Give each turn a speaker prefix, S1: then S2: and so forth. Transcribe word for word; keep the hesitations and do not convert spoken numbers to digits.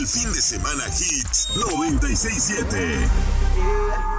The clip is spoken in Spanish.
S1: fin de semana Hits noventa y seis punto siete.